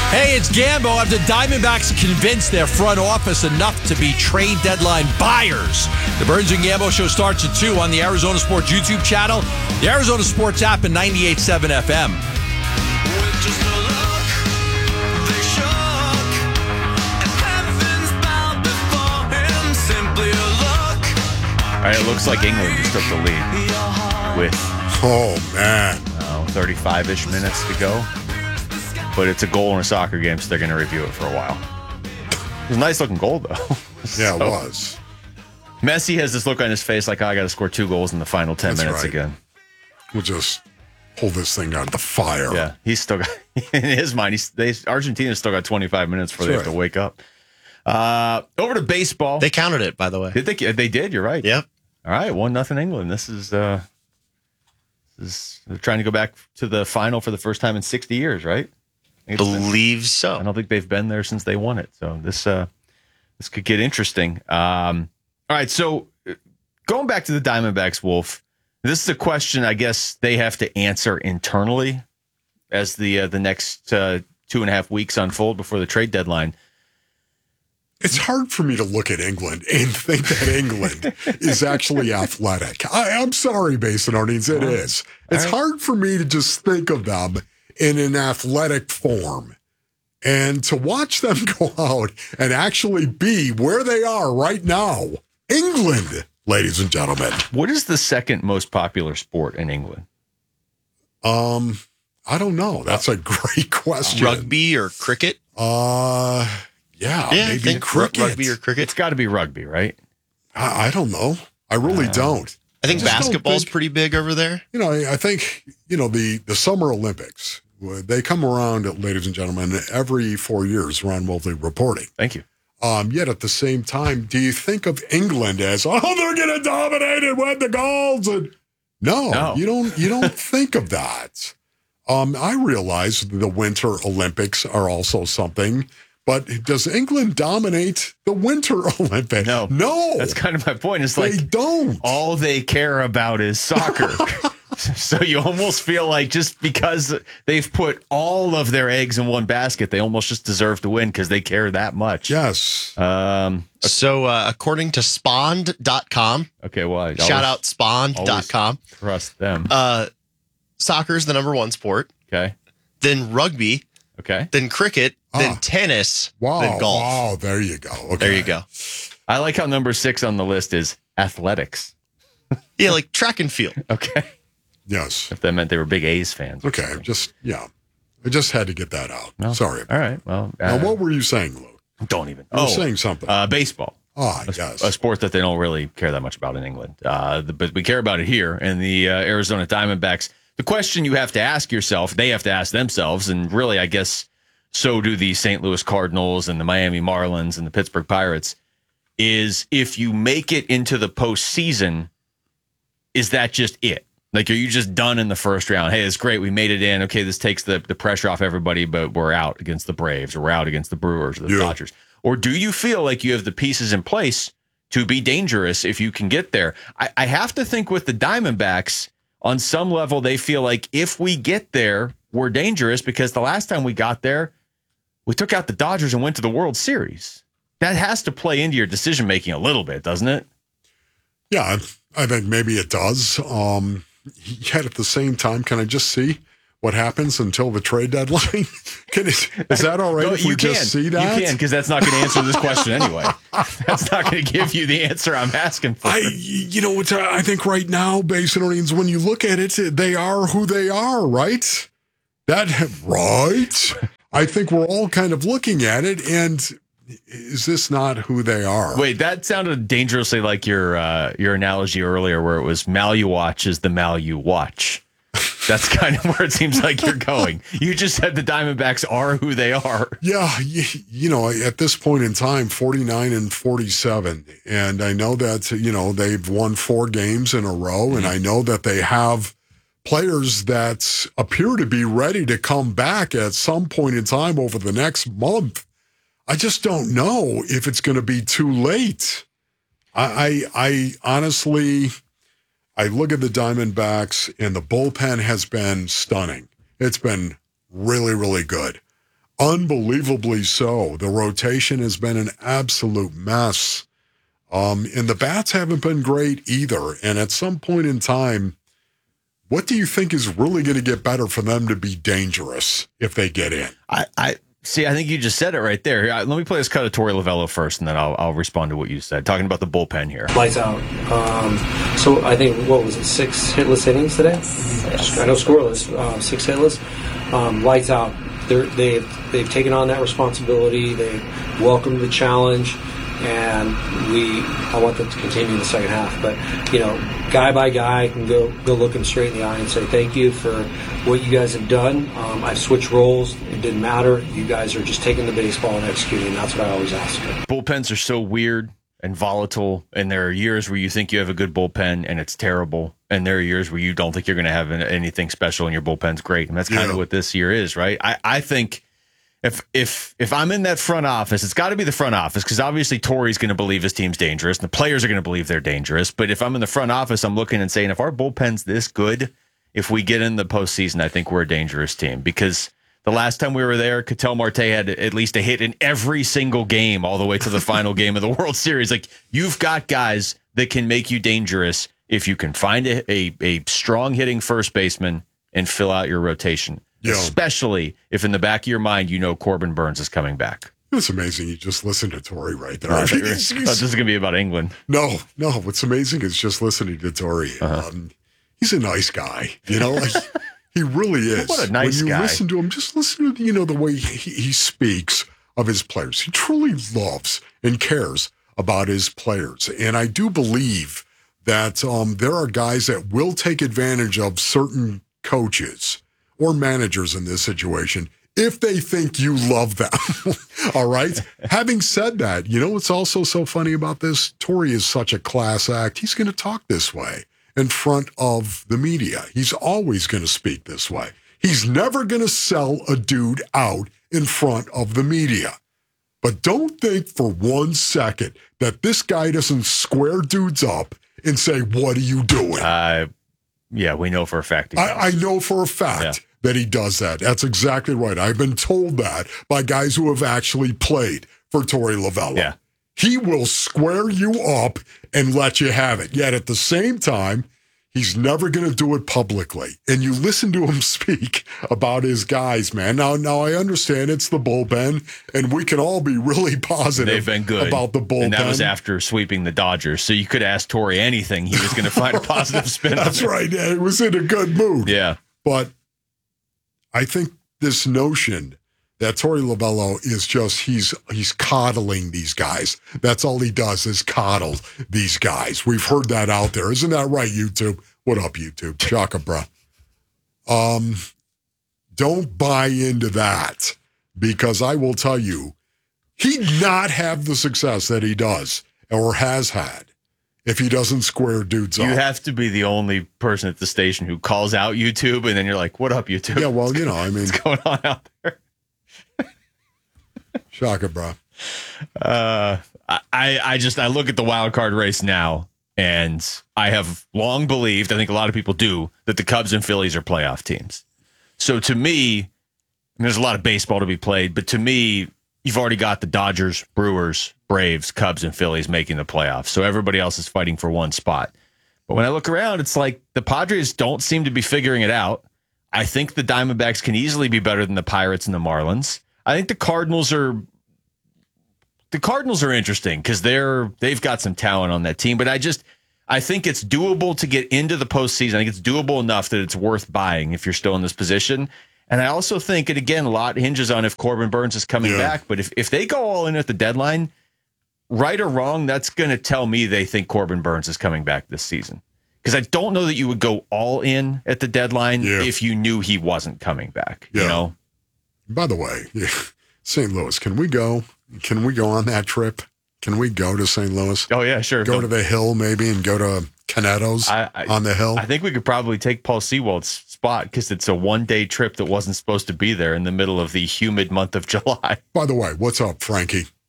Hey, it's Gambo. Have the Diamondbacks convinced their front office enough to be trade deadline buyers? The Burns and Gambo show starts at 2 on the Arizona Sports YouTube channel, the Arizona Sports app, and 98.7 FM. With just a look, they shook, and heavens bowed before him. Simply a look. All right, it looks like England just took the lead with 35-ish minutes to go. But it's a goal in a soccer game, so they're going to review it for a while. It was a nice-looking goal, though. Yeah, it was. Messi has this look on his face like, I got to score 2 goals in the final 10 minutes again. We'll just hold this thing out of the fire. Yeah, he's still got, in his mind, Argentina's still got 25 minutes before they have to wake up. Over to baseball. They counted it, by the way. Did they? They did, you're right. Yep. All right, 1-0 England. This is they're trying to go back to the final for the first time in 60 years, right? Believe so. I don't think they've been there since they won it. So this could get interesting. All right, so going back to the Diamondbacks, Wolf, this is a question I guess they have to answer internally as the next 2.5 weeks unfold before the trade deadline. It's hard for me to look at England and think that England is actually athletic. I'm sorry, Basinonians, it is. It's hard for me to just think of them in an athletic form. And to watch them go out and actually be where they are right now, England, ladies and gentlemen. What is the second most popular sport in England? I don't know. That's a great question. Rugby or cricket? Yeah, maybe cricket. Rugby or cricket. It's got to be rugby, right? I don't know. I really don't. I think basketball's pretty big over there. You know, I think, the Summer Olympics, they come around, ladies and gentlemen, every 4 years around Wealthy Reporting. Thank you. Yet at the same time, do you think of England as, they're going to dominate and win the golds? And no, you don't think of that. I realize the Winter Olympics are also something, but does England dominate the Winter Olympics? No. That's kind of my point. It's like they don't. All they care about is soccer. So you almost feel like just because they've put all of their eggs in one basket, they almost just deserve to win because they care that much. Yes. So according to Spawned.com, okay, well, shout out Spawned.com. Trust them. Soccer is the number 1 sport. Okay. Then rugby. Okay. Then cricket. Then tennis. Then golf. Wow, there you go. Okay. There you go. I like how number 6 on the list is athletics. Yeah, like track and field. Okay. Yes. If that meant they were big A's fans. Okay, I just had to get that out. No. Sorry. All right. Well, now, what were you saying, Lou? Don't even. You were saying something. Baseball. Yes. A sport that they don't really care that much about in England. But we care about it here. And the Arizona Diamondbacks, the question you have to ask yourself, they have to ask themselves, and really, I guess, so do the St. Louis Cardinals and the Miami Marlins and the Pittsburgh Pirates, is if you make it into the postseason, is that just it? Like, are you just done in the first round? Hey, it's great. We made it in. Okay, this takes the pressure off everybody, but we're out against the Braves, or we're out against the Brewers or the Dodgers. Or do you feel like you have the pieces in place to be dangerous if you can get there? I have to think with the Diamondbacks, on some level, they feel like if we get there, we're dangerous because the last time we got there, we took out the Dodgers and went to the World Series. That has to play into your decision-making a little bit, doesn't it? Yeah, I think maybe it does. Yet at the same time, can I just see what happens until the trade deadline? Is that all right if we just see that? You can, because that's not going to answer this question anyway. That's not going to give you the answer I'm asking for. I think right now, Basinonians, when you look at it, they are who they are, right? Right? I think we're all kind of looking at it, and is this not who they are? Wait, that sounded dangerously like your analogy earlier, where it was Mal you watch is the Mal you watch. That's kind of where it seems like you're going. You just said the Diamondbacks are who they are. Yeah, at this point in time, 49-47, and I know that they've won 4 games in a row, and I know that they have players that appear to be ready to come back at some point in time over the next month. I just don't know if it's going to be too late. I honestly, I look at the Diamondbacks, and the bullpen has been stunning. It's been really, really good. Unbelievably so. The rotation has been an absolute mess. And the bats haven't been great either. And at some point in time, what do you think is really going to get better for them to be dangerous if they get in? I see. I think you just said it right there. Let me play this cut of Torey Lovello first, and then I'll respond to what you said. Talking about the bullpen here. Lights out. So I think, what was it, 6 hitless innings today? I know scoreless, 6 hitless. Lights out. They've taken on that responsibility. They welcomed the challenge, and I want them to continue in the second half. But guy by guy, I can go look them straight in the eye and say thank you for what you guys have done. I've switched roles. It didn't matter. You guys are just taking the baseball and executing. And that's what I always ask. Bullpens are so weird and volatile, and there are years where you think you have a good bullpen and it's terrible, and there are years where you don't think you're going to have anything special and your bullpen's great, and that's kind of what this year is, right? I think if I'm in that front office, it's got to be the front office, because obviously Torey's going to believe his team's dangerous, and the players are going to believe they're dangerous. But if I'm in the front office, I'm looking and saying, if our bullpen's this good, if we get in the postseason, I think we're a dangerous team, because the last time we were there, Ketel Marte had at least a hit in every single game all the way to the final game of the World Series. Like, you've got guys that can make you dangerous if you can find a strong hitting first baseman and fill out your rotation, especially if in the back of your mind, Corbin Burns is coming back. It's amazing. You just listen to Torey right there. This is going to be about England. No. What's amazing is just listening to Torey. He's a nice guy. He really is. What a nice guy. When you listen to him, just listen to, the way he speaks of his players. He truly loves and cares about his players. And I do believe that there are guys that will take advantage of certain coaches or managers in this situation if they think you love them. All right? Having said that, what's also so funny about this? Torey is such a class act. He's going to talk this way in front of the media. He's always going to speak this way. He's never going to sell a dude out in front of the media. But don't think for 1 second that this guy doesn't square dudes up and say, what are you doing? Yeah, we know for a fact. I know for a fact that he does that. That's exactly right. I've been told that by guys who have actually played for Torey Lovello. Yeah. He will square you up and let you have it. Yet at the same time, he's never going to do it publicly. And you listen to him speak about his guys, man. Now I understand it's the bullpen, and we can all be really positive They've been good about the bullpen. And that was after sweeping the Dodgers. So you could ask Torey anything. He was going to find a positive spin. That's right. He was in a good mood. Yeah. But I think this notion that Torey Lovello is just, he's coddling these guys. That's all he does is coddle these guys. We've heard that out there. Isn't that right, YouTube? What up, YouTube? Shaka, bro. Don't buy into that, because I will tell you, he'd not have the success that he does or has had if he doesn't square dudes up. You have to be the only person at the station who calls out YouTube, and then you're like, what up, YouTube? Yeah, well, what's going on out there? Shaka, bro. I look at the wild card race now, and I have long believed, I think a lot of people do, that the Cubs and Phillies are playoff teams. So to me, there's a lot of baseball to be played, but to me, you've already got the Dodgers, Brewers, Braves, Cubs, and Phillies making the playoffs. So everybody else is fighting for one spot. But when I look around, it's like the Padres don't seem to be figuring it out. I think the Diamondbacks can easily be better than the Pirates and the Marlins. I think the Cardinals are interesting because they've got some talent on that team, but I think it's doable to get into the postseason. I think it's doable enough that it's worth buying if you're still in this position. And I also think, and again, a lot hinges on if Corbin Burns is coming back, but if they go all in at the deadline, right or wrong, that's going to tell me they think Corbin Burns is coming back this season. Because I don't know that you would go all in at the deadline if you knew he wasn't coming back. You know. By the way, St. Louis, can we go? Can we go on that trip? Can we go to St. Louis? Oh yeah, sure. Go to the Hill maybe and go to Canetto's on the Hill. I think we could probably take Paul Sewald's spot because it's a one-day trip that wasn't supposed to be there in the middle of the humid month of July. By the way, what's up, Frankie?